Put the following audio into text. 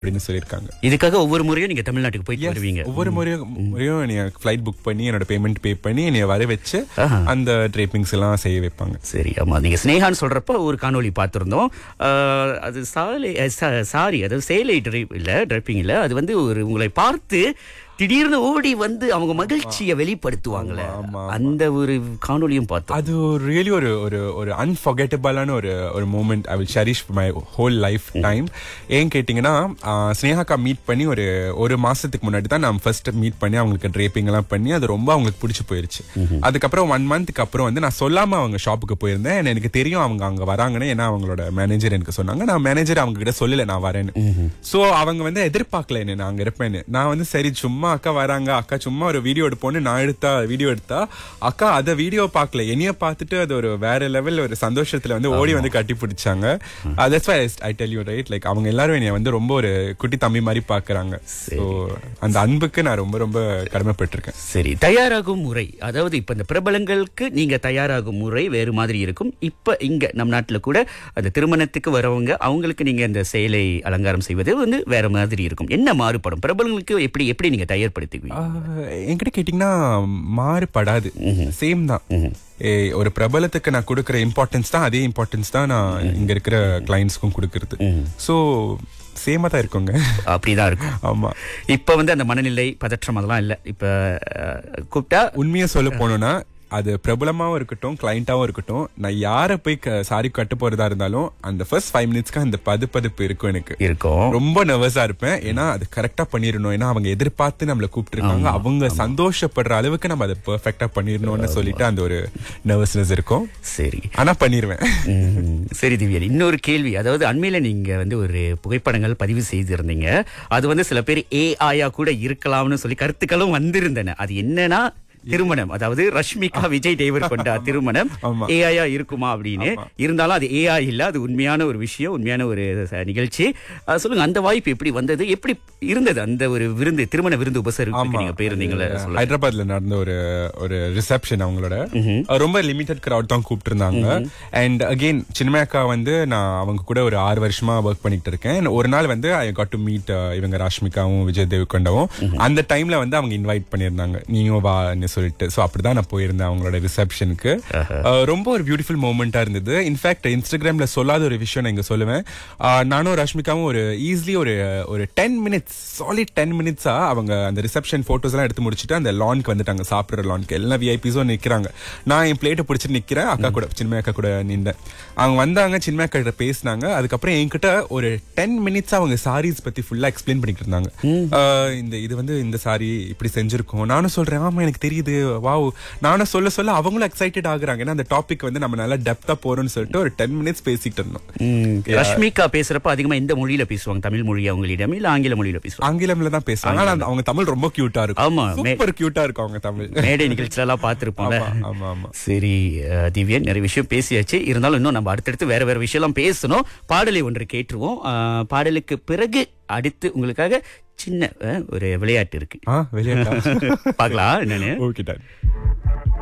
அப்படின்னு சொல்லியிருக்காங்க. இதுக்காக ஒவ்வொரு முறையும் நீங்க தமிழ்நாட்டுக்கு போயிட்டு வருவீங்க? ஒவ்வொரு முறையும் என்னைய ஃபிளைட் புக் பண்ணி என்னோட பேமெண்ட் பே பண்ணி என்னைய வர வச்சு அந்த ட்ரேப்பிங்ஸ் எல்லாம் செய்ய வைப்பாங்க. சரி, ஆமா. நீங்க ஸ்னேகான்னு சொல்றப்ப ஒரு காணொலி பார்த்திருந்தோம். அது சாரி அதாவது சேலை டிரைப்பிங் இல்ல, அது வந்து ஒரு உங்களை பார்த்து திடீர்னு ஓடி வந்து அவங்க மகிழ்ச்சியை வெளிப்படுத்துவாங்களே, அந்த ஒரு காணொலியும் பார்த்தோம். அது ரியலி ஒரு அன்ஃபர்கெட்டபிளான ஒரு moment. I will cherish my whole life time. ஏன் கேட்டீங்கன்னா, ஸ்னேகாக்கா மீட் பண்ணி ஒரு மாசத்துக்கு முன்னாடி தான் நான் ஃபர்ஸ்ட் மீட் பண்ணி அவங்களுக்கு ட்ரேப்பிங் எல்லாம் பண்ணி அது ரொம்ப அவங்களுக்கு பிடிச்சி போயிருச்சு. அதுக்கப்புறம் 1 மந்த்க்கு அப்புறம் வந்து நான் சொல்லாம அவங்க ஷாப்புக்கு போயிருந்தேன். எனக்கு தெரியும் அவங்க அங்க வராங்கன்னு. ஏன்னா அவங்களோட மேனேஜர் எனக்கு சொன்னாங்க. நான் மேனேஜர் அவங்க கிட்ட சொல்லல நான் வரேன்னு. சோ அவங்க வந்து எதிர்பார்க்கல என்ன நான் அங்க இருப்பேன்னு. நான் வந்து சரி சும்மா அக்கா வராங்க, அக்கா சும்மா ஒரு வீடியோ எடுப்போன்னு நான் வீடியோ எடுத்தா அக்கா அத வீடியோ பார்க்கல, என்னைய பார்த்துட்டு அது ஒரு வேற லெவல் ஒரு சந்தோஷத்துல வந்து ஓடி வந்து கட்டி பிடிச்சாங்க. that's why I tell you right, like அவங்க எல்லாரும் என்னைய வந்து ரொம்ப ஒரு குட்டி தம்பி மாதிரி பாக்குறாங்க. சோ அந்த அன்புக்கு நான் ரொம்ப ரொம்ப கடமைப்பட்டிருக்கேன். சரி, தயாராகும் முறை, அதாவது இப்ப இந்த பிரபலங்களுக்கு நீங்க தயாராகும் முறை வேறு மாதிரி இருக்கும். இப்ப இங்க நம் நாட்டுல கூட அந்த திருமணத்துக்கு வரவங்க அவங்களுக்கு நீங்க இந்த சேலை அலங்காரம் செய்வது வந்து வேற மாதிரி இருக்கும். என்ன மாறுபடும்? பிரபலங்களுக்கு எப்படி நீங்க தயார்படுத்துவீங்க? என்கிட்ட கேட்டீங்கன்னா மாறுபடாது, சேம் தான். ஒரு பிரபலத்துக்கு நான் கொடுக்கற இம்பார்ட்டன்ஸ் தான், அதே இம்பார்ட்டன்ஸ் தான் நான் இங்க இருக்கிற கிளைண்ட்ஸ்க்கும் கொடுக்கறது. சோ சேமா தான் இருக்குங்க. அப்படிதான் இருக்கும். ஆமா. இப்ப வந்து அந்த மனநிலை பதற்றம் அதெல்லாம் இல்ல. இப்ப கூப்பிட்டா உண்மையா சொல்ல போனோம்னா, அது பிரபலமாவும் இருக்கட்டும் கிளைண்டாவும் இருக்கட்டும், நான் யார போய் சாரி கட்ட போறதா இருந்தாலும் அந்த ஃபர்ஸ்ட் 5 மினிட்ஸ்க்கு அந்த பதுப்பு இருக்கும். எனக்கு இருக்கும். ரொம்ப நர்வஸா இருப்பேன். ஏன்னா அது கரெக்டா பண்ணிடணும். ஏன்னா அவங்க எதிர்பார்த்து நம்மள கூப்பிட்டுருக்காங்க. அவங்க சந்தோஷப்படுற அளவுக்கு நம்ம அதை பெர்ஃபெக்டா பண்ணிடணும்னு சொல்லிட்டு அந்த ஒரு நர்வஸ்னஸ் இருக்கும். சரி, ஆனா பண்ணிருவேன். சரி திவ்யா, இன்னொரு கேள்வி. அதாவது அண்மையில நீங்க வந்து ஒரு புகைப்படங்கள் பதிவு செய்திருந்தீங்க. அது வந்து சில பேர் ஏஐயா கூட இருக்கலாம்னு சொல்லி கருத்துக்களும் வந்திருந்தன. அது என்னன்னா திருமணம், அதாவது ரஷ்மிகா விஜய் தேவர் கொண்ட திருமணம் ஏஐயா இருக்குமா அப்படின்னு. இருந்தாலும் அது ஏஐ இல்ல, அது உண்மையான ஒரு விஷயம், உண்மையான ஒரு நிகழ்ச்சி. சொல்லுங்க, அந்த வாய்ப்பு எப்படி வந்தது, எப்படி இருந்தது அந்த ஒரு விருந்து, திருமண விருந்து உபசரிப்புக்கு நீங்க போயிருந்தீங்களே? ஹைதராபாத்ல நடந்த ஒரு ரிசப்ஷன். அவங்களோட ரொம்ப லிமிட்டட் கிரவுட் தான் கூப்பிட்டு இருந்தாங்க. அண்ட் அகெயின் சின்மயாக்கா வந்து நான் அவங்க கூட ஒரு 6 வருஷமா ஒர்க் பண்ணிட்டு இருக்கேன். ஒரு நாள் வந்து ஐ காட் டு மீட் இவங்க ரஷ்மிகாவும் விஜய் தேவர்கொண்டாவும். அந்த டைம்ல வந்து அவங்க இன்வைட் பண்ணிருந்தாங்க, நீயும் வா சொல்லிட்டு. சோ அப்படிதான் நான் போயிருந்தேன் அவங்களோட ரிசப்ஷனுக்கு. ரொம்ப ஒரு பியூட்டிஃபுல் மூமெண்டா இருந்தது. இன்ஃபேக்ட் இன்ஸ்டாகிராம்ல சொல்லாத ஒரு விஷயம் நான் இங்க சொல்லுவேன். நானும் ரஷ்மிகாவும் ஒரு ஈஸிலி ஒரு 10 மினிட்ஸ், சாலிட் 10 மினிட்ஸா அவங்க அந்த ரிசப்ஷன் போட்டோஸ் எல்லாம் எடுத்து முடிச்சுட்டு அந்த லான்க்கு வந்துட்டாங்க. சாப்பிடுற லான்க்கு எல்லா விஐபிஸும் நிக்கிறாங்க. நான் என் பிளேட்டை பிடிச்சிட்டு நிக்கிறேன். அக்கா கூட, சின்மயாக்கா கூட நின்றேன். அவங்க வந்தாங்க, சின்மயாக்கா கிட்ட பேசினாங்க. அதுக்கப்புறம் என்கிட்ட ஒரு 10 மினிட்ஸ் அவங்க சாரீஸ் பத்தி ஃபுல்லா எக்ஸ்பிளைன் பண்ணிட்டு இருந்தாங்க. இது வந்து இந்த சாரி இப்படி செஞ்சிருக்கோம். நானும் சொல்றேன், ஆமா எனக்கு தெரியுது, வாவ். நானும் சொல்ல அவங்களும் எக்ஸைட்டட் ஆகுறாங்க. ஏன்னா அந்த டாபிக் வந்து நம்ம நல்லா டெப்தா போறோம்னு சொல்லிட்டு ஒரு 10 மினிட்ஸ் பேசிட்டு இருந்தோம். ரஷ்மிகா பேசுறப்ப அதிகமா எந்த மொழியில பேசுவாங்க? தமிழ் மொழி அவங்களிடம் இல்ல ஆங்கில மொழியில பேசுவாங்க? ஆங்கிலம்ல தான் பேசுவாங்க. ஆனா அவங்க தமிழ் ரொம்ப கியூட்டா இருக்கும். ஆமா, சூப்பர் கியூட்டா இருக்கும் அவங்க தமிழ். மேடை நிகழ்ச்சியில எல்லாம் பார்த்திருப்போம். ஆமா ஆமா. சரி திவ்யன், நிறைய விஷயம் பேசியாச்சு. இருந்தாலும் இன்னும் நம்ம அடுத்தடுத்து வேற விஷயம் எல்லாம் பேசணும். பாடலை ஒன்று கேட்டுருவோம். பாடலுக்கு பிறகு அடுத்து உங்களுக்காக சின்ன ஒரு விளையாட்டு இருக்கு. விளையாட்டு பார்க்கலாம் என்னன்னு. ஓகே.